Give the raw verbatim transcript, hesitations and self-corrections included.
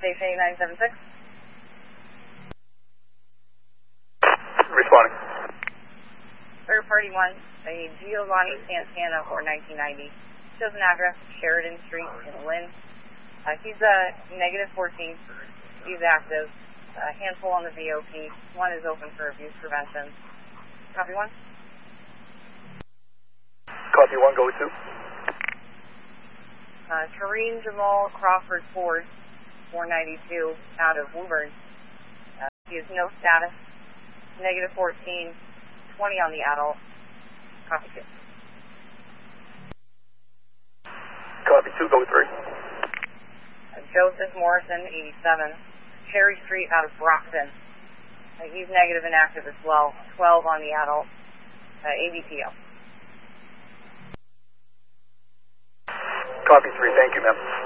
Station eight nine seven six. Responding. Third party one, a Giovanni Santana for nineteen ninety. Shows an address, Sheridan Street in Lynn. Uh, he's uh, negative fourteen. He's active. A handful on the V O P. One is open for abuse prevention. Copy one. Copy one, go two. Uh, Kareem Jamal Crawford Ford, four ninety-two, out of Woburn. Uh, he has no status. Negative fourteen. twenty on the adult. Copy two. Copy two, go three. Uh, Joseph Morrison, eighty-seven, Cherry Street out of Brockton. Uh, he's negative and active as well. twelve on the adult. Uh, A B T O. Copy three, thank you, ma'am.